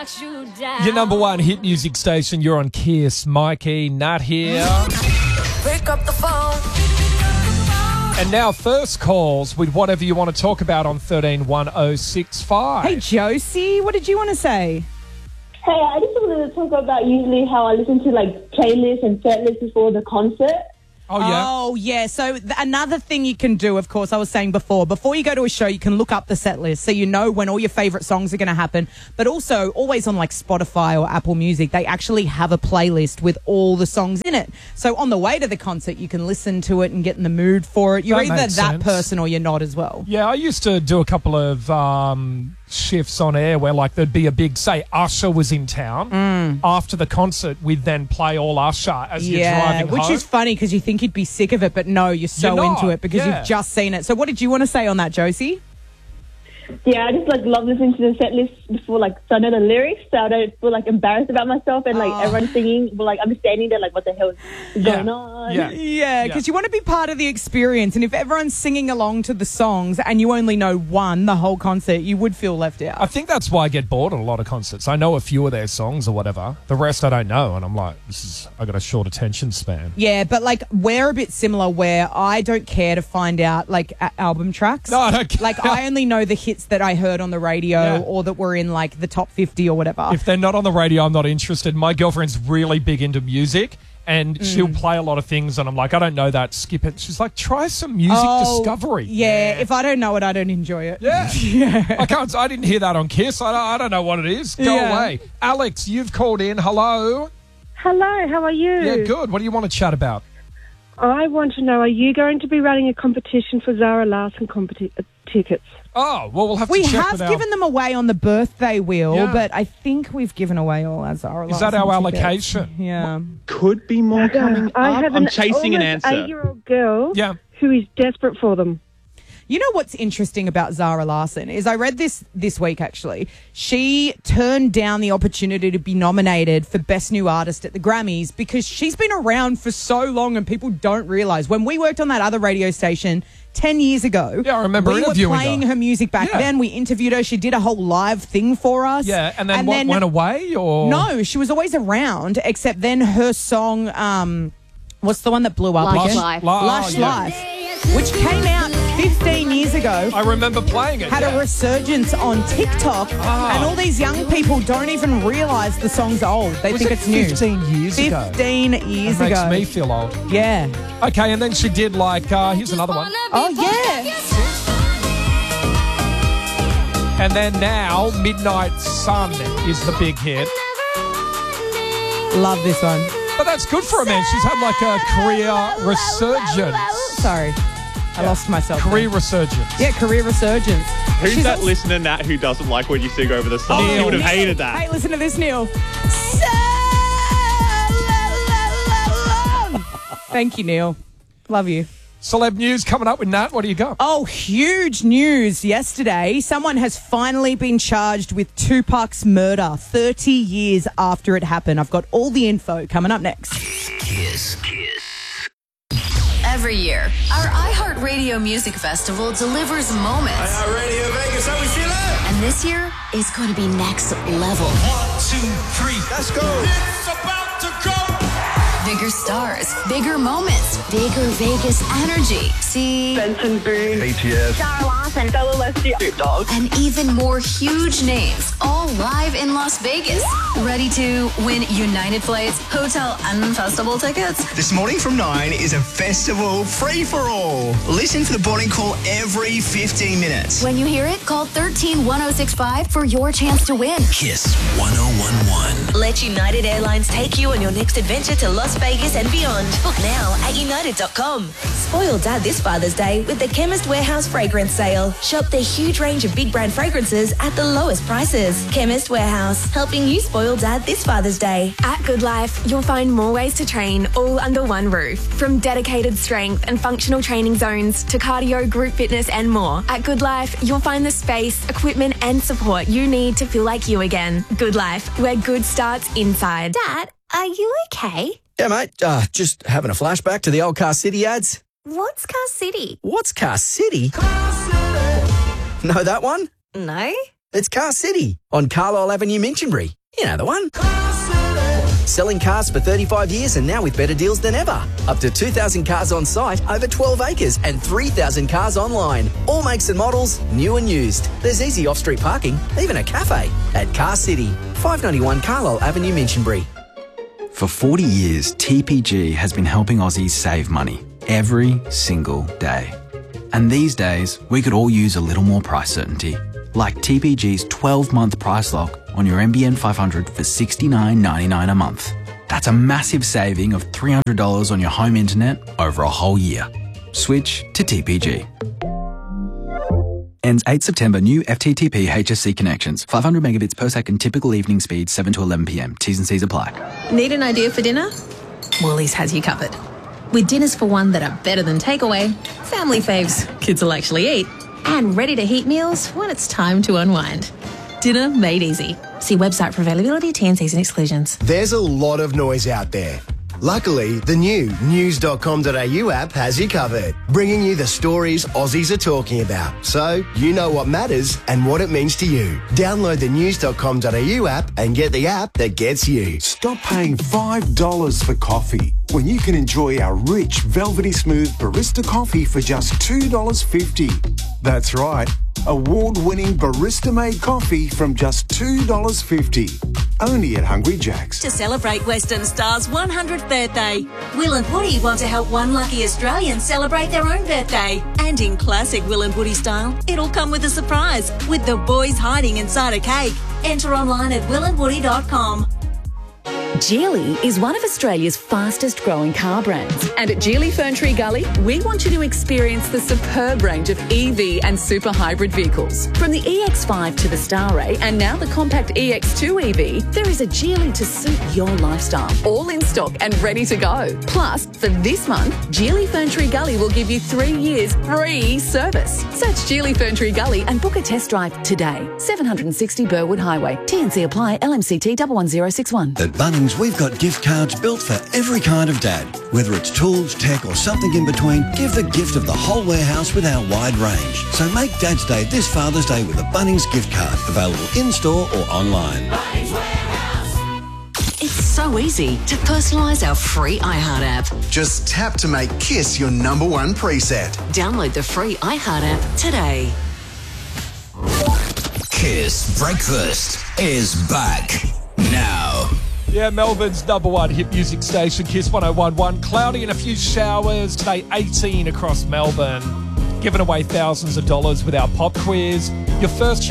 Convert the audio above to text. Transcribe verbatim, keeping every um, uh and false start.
let you down. Your number one hit music station. You're on Kiss. Mikey, Nat here. Pick up the phone. And now first calls with whatever you want to talk about on thirteen one oh six five. Hey, Josie, what did you want to say? Hey, I just wanted to talk about usually how I listen to like playlists and set lists before the concert. Oh, yeah. Oh, yeah. So th- another thing you can do, of course, I was saying before, before you go to a show, you can look up the set list so you know when all your favourite songs are going to happen. But also, always on like Spotify or Apple Music, they actually have a playlist with all the songs in it. So on the way to the concert, you can listen to it and get in the mood for it. You're That either makes that sense. person or you're not as well. Yeah, I used to do a couple of um, shifts on air where, like, there'd be a big, say, Usher was in town. Mm. After the concert, we'd then play all Usher as you're Yeah, driving which home. is funny because you think you'd be sick of it, but no, you're so You're not, into it because yeah. you've just seen it. So what did you want to say on that, Josie? Yeah, I just like love listening to the set list before, like, so I know the lyrics, so I don't feel like embarrassed about myself and like Oh. everyone's singing, but like I'm just standing there like, what the hell is Yeah. going on? Yeah. Yeah, because you want to be part of the experience. And if everyone's singing along to the songs and you only know one the whole concert, you would feel left out. I think that's why I get bored at a lot of concerts. I know a few of their songs or whatever. The rest I don't know, and I'm like, this is I got a short attention span. Yeah, but like we're a bit similar where I don't care to find out like a- album tracks. No, I don't care. Like I only know the hits that I heard on the radio Yeah. or that were in like the top fifty or whatever. If they're not on the radio, I'm not interested. My girlfriend's really big into music, and she'll play a lot of things, and I'm like, I don't know that, skip it. She's like, try some music Oh, discovery. Yeah, if I don't know it, I don't enjoy it. Yeah. I can't. I didn't hear that on Kiss. I don't, I don't know what it is. Go Yeah. away. Alex, you've called in. Hello. Hello, how are you? Yeah, good. What do you want to chat about? I want to know, are you going to be running a competition for Zara Larson competi- uh, tickets? Oh, well, we'll have We to check have with our- given them away on the birthday wheel, Yeah. but I think we've given away all our Zara Is that our Larson tickets. allocation? Yeah. Could be more coming I up. have I'm an chasing an almost answer. eight-year-old girl Yeah. who is desperate for them. You know what's interesting about Zara Larson is I read this this week, actually. She turned down the opportunity to be nominated for Best New Artist at the Grammys because she's been around for so long and people don't realise. When we worked on that other radio station ten years ago, Yeah, I remember we were interviewing playing her. her music back Yeah. then. We interviewed her. She did a whole live thing for us. Yeah, and then what, went away? Or No, she was always around, except then her song, um, what's the one that blew up Lush again? Life. La- Lush oh, yeah. Life, which came out fifteen years ago. I remember playing it. Had yeah. a resurgence on TikTok, Ah. and all these young people don't even realise the song's old. They Was think it it's new. fifteen years ago? Fifteen years That makes ago. me feel old. Yeah. Okay, and then she did like, uh, here's another one. Oh yeah. And then now, Midnight Sun is the big hit. Love this one. But that's good for her, man. She's had like a career resurgence. Sorry, I lost myself. Career there. resurgence. Yeah, career resurgence. Who's She's that also- listener, Nat, who doesn't like when you sing over the song? Neil. He would have Neil. hated that. Hey, listen to this, Neil. Thank you, Neil. Love you. Celeb news coming up with Nat. What do you got? Oh, huge news yesterday. Someone has finally been charged with Tupac's murder thirty years after it happened. I've got all the info coming up next. Kiss. Kiss. Every year, our iHeartRadio Music Festival delivers moments. iHeartRadio Vegas, how we feeling? And this year is going to be next level. One, two, three, let's go. It's about to go. Bigger stars, bigger moments, bigger Vegas energy. See, Benson Boone, A T S. Zara Larson, Bella Leslie, Snoop Dogg. and even more huge names, all live in Las Vegas. Ready to win United Flights, hotel, and festival tickets? This morning from nine is a festival free-for-all. Listen for the boarding call every fifteen minutes. When you hear it, call one three one oh six five for your chance to win. Kiss one oh one one. Let United Airlines take you on your next adventure to Las Vegas and beyond. Book now at united dot com. Spoil Dad this Father's Day with the Chemist Warehouse Fragrance Sale. Shop their huge range of big brand fragrances at the lowest prices. Chemist Warehouse, helping you spoil Dad this Father's Day. At Good Life, you'll find more ways to train all under one roof. From dedicated strength and functional training zones to cardio, group fitness and more. At Good Life, you'll find the space, equipment and support you need to feel like you again. Good Life, where good starts inside. Dad, are you okay? Yeah, mate. Uh, just having a flashback to the old Car City ads. What's Car City? What's Car City? Know that one? No? It's Car City on Carlisle Avenue, Minchinbury. You know the one. Selling cars for thirty-five years and now with better deals than ever. Up to two thousand cars on site, over twelve acres and three thousand cars online. All makes and models, new and used. There's easy off-street parking, even a cafe. At Car City, five ninety-one Carlisle Avenue, Minchinbury. For forty years, T P G has been helping Aussies save money every single day. And these days, we could all use a little more price certainty. Like T P G's twelve-month price lock on your N B N five hundred for sixty-nine ninety-nine a month. That's a massive saving of three hundred dollars on your home internet over a whole year. Switch to T P G. Ends eighth September. New F T T P H S C connections. five hundred megabits per second typical evening speed, seven to eleven p m. T's and C's apply. Need an idea for dinner? Woolies has you covered. With dinners for one that are better than takeaway, family faves kids will actually eat, and ready-to-heat meals when it's time to unwind. Dinner made easy. See website for availability, T and C's and exclusions. There's a lot of noise out there. Luckily, the new news dot com dot a u app has you covered, bringing you the stories Aussies are talking about, so you know what matters and what it means to you. Download the news dot com dot a u app and get the app that gets you. Stop paying five dollars for coffee when you can enjoy our rich, velvety smooth barista coffee for just two dollars fifty. That's right, award-winning barista-made coffee from just two dollars fifty. Only at Hungry Jack's. To celebrate Western Star's one hundredth birthday, Will and Woody want to help one lucky Australian celebrate their own birthday. And in classic Will and Woody style, it'll come with a surprise, with the boys hiding inside a cake. Enter online at will and woody dot com. Geely is one of Australia's fastest growing car brands. And at Geely Ferntree Gully, we want you to experience the superb range of E V and super hybrid vehicles. From the E X five to the Star A and now the compact E X two E V, there is a Geely to suit your lifestyle. All in stock and ready to go. Plus, for this month, Geely Ferntree Gully will give you three years free service. Search Geely Ferntree Gully and book a test drive today. seven sixty Burwood Highway. T and C apply. L M C T one one zero six one. At Bunnings, we've got gift cards built for every kind of dad. Whether it's tools, tech or something in between, give the gift of the whole warehouse with our wide range. So make Dad's Day this Father's Day with a Bunnings gift card, available in-store or online. It's so easy to personalise our free iHeart app. Just tap to make Kiss your number one preset. Download the free iHeart app today. Kiss Breakfast is back now. Yeah, Melbourne's number one hit music station, Kiss one oh one point one. Cloudy and a few showers. Today, eighteen across Melbourne. Giving away thousands of dollars with our pop quiz. Your first